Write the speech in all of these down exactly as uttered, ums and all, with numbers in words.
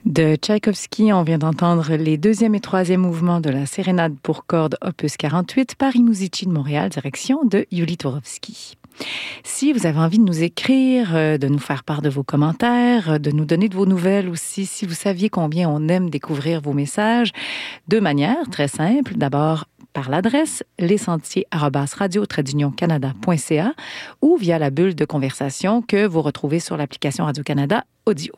De Tchaïkovski, on vient d'entendre les deuxième et troisième mouvements de la Sérénade pour cordes opus quarante-huit par I Mouzici de Montréal, direction de Yuli Tourovski. Si vous avez envie de nous écrire, de nous faire part de vos commentaires, de nous donner de vos nouvelles aussi, si vous saviez combien on aime découvrir vos messages, deux manières très simples. D'abord, par l'adresse lessentiers arobase radio tiret union canada point c a ou via la bulle de conversation que vous retrouvez sur l'application Radio-Canada Audio.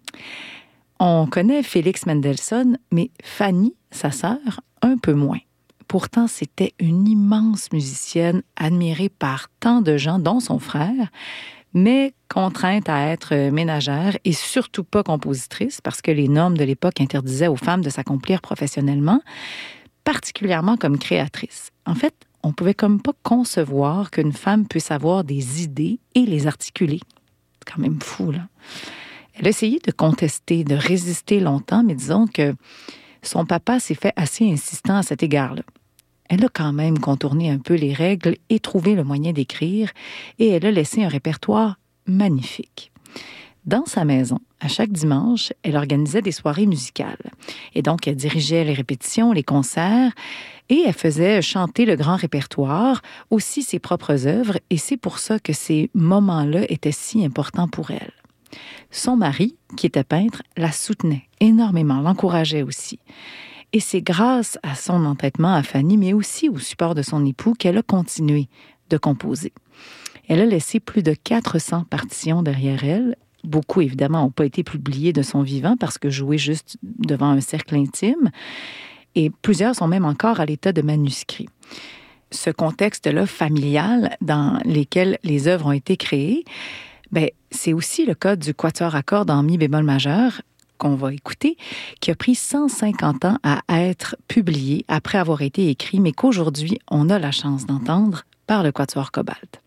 On connaît Félix Mendelssohn, mais Fanny, sa sœur, un peu moins. Pourtant, c'était une immense musicienne admirée par tant de gens, dont son frère, mais contrainte à être ménagère et surtout pas compositrice parce que les normes de l'époque interdisaient aux femmes de s'accomplir professionnellement, particulièrement comme créatrice. En fait, on pouvait comme pas concevoir qu'une femme puisse avoir des idées et les articuler. C'est quand même fou, là. Elle a essayé de contester, de résister longtemps, mais disons que son papa s'est fait assez insistant à cet égard-là. Elle a quand même contourné un peu les règles et trouvé le moyen d'écrire, et elle a laissé un répertoire magnifique. Dans sa maison, à chaque dimanche, elle organisait des soirées musicales. Et donc, elle dirigeait les répétitions, les concerts, et elle faisait chanter le grand répertoire, aussi ses propres œuvres, et c'est pour ça que ces moments-là étaient si importants pour elle. Son mari, qui était peintre, la soutenait énormément, l'encourageait aussi. Et c'est grâce à son entêtement à Fanny, mais aussi au support de son époux, qu'elle a continué de composer. Elle a laissé plus de quatre cents partitions derrière elle. Beaucoup, évidemment, n'ont pas été publiées de son vivant parce que jouées juste devant un cercle intime. Et plusieurs sont même encore à l'état de manuscrits. Ce contexte-là familial dans lequel les œuvres ont été créées, ben, c'est aussi le cas du quatuor à cordes en mi bémol majeur qu'on va écouter, qui a pris cent cinquante ans à être publié après avoir été écrit, mais qu'aujourd'hui, on a la chance d'entendre par le quatuor Cobalt.